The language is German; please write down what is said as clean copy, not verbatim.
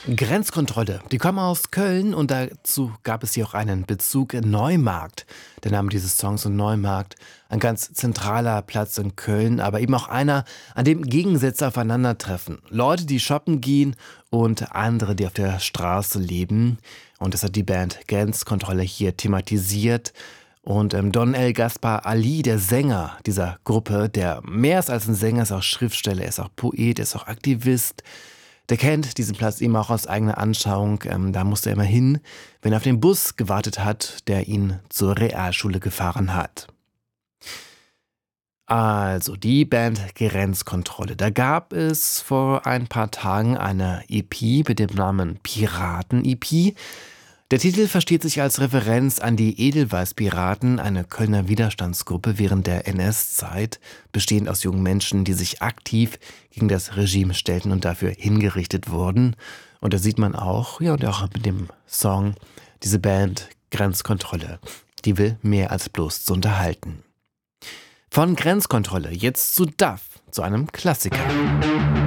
Grenzkontrolle. Die kommen aus Köln und dazu gab es hier auch einen Bezug in Neumarkt. Der Name dieses Songs in Neumarkt, ein ganz zentraler Platz in Köln, aber eben auch einer, an dem Gegensätze aufeinandertreffen. Leute, die shoppen gehen und andere, die auf der Straße leben. Und das hat die Band Grenzkontrolle hier thematisiert. Und Don El Gaspar Ali, der Sänger dieser Gruppe, der mehr ist als ein Sänger, ist auch Schriftsteller, er ist auch Poet, er ist auch Aktivist. Der kennt diesen Platz eben auch aus eigener Anschauung. Da musste er immer hin, wenn er auf den Bus gewartet hat, der ihn zur Realschule gefahren hat. Also die Band Grenzkontrolle. Da gab es vor ein paar Tagen eine EP mit dem Namen Piraten-EP. Der Titel versteht sich als Referenz an die Edelweiß-Piraten, eine Kölner Widerstandsgruppe während der NS-Zeit, bestehend aus jungen Menschen, die sich aktiv gegen das Regime stellten und dafür hingerichtet wurden. Und da sieht man auch, ja, und auch mit dem Song, diese Band Grenzkontrolle, die will mehr als bloß zu unterhalten. Von Grenzkontrolle jetzt zu DAF, zu einem Klassiker.